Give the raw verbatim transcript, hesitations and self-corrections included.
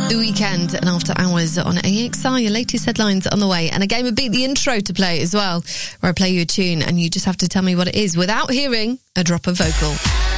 The Weekend and After Hours on A X R. Your latest headlines on the way. And a game of Beat the Intro to play as well, where I play you a tune and you just have to tell me what it is without hearing a drop of vocal.